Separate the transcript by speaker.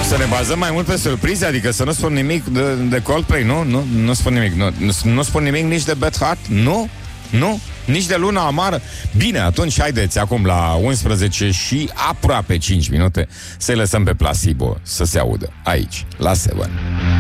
Speaker 1: Să ne bazăm mai mult pe surprize, adică să nu spun nimic de Coldplay, nu spun nimic, nu spun nimic nici de Beth Hart, nu, nici de Luna Amară. Bine, atunci haideți acum la 11 și aproape 5 minute să-i lăsăm pe Placebo să se audă aici, la 7.